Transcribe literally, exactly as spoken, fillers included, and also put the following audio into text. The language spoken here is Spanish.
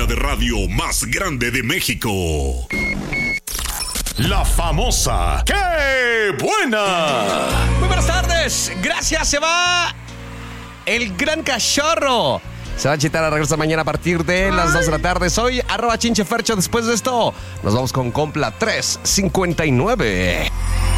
de radio más grande de México. La famosa ¡Qué buena! Muy buenas tardes. Gracias, se va el gran cachorro. Se va a chitar a regresar mañana a partir de las dos de la tarde. Soy arroba chinchefercho. Después de esto, nos vamos con Compla tres cincuenta y nueve.